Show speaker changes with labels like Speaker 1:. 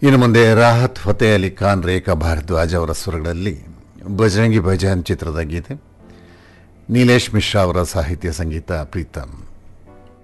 Speaker 1: ಇನ್ನು ಮುಂದೆ ರಾಹತ್ ಫತೇ ಅಲಿ ಖಾನ್, ರೇಖಾ ಭಾರದ್ವಾಜ್ ಅವರ ಸ್ವರಗಳಲ್ಲಿ ಬಜರಂಗಿ ಭಾಯಿಜಾನ್ ಚಿತ್ರದ ಗೀತೆ. ನೀಲೇಶ್ ಮಿಶ್ರಾ ಅವರ ಸಾಹಿತ್ಯ ಸಂಗೀತ ಪ್ರೀತಮ್.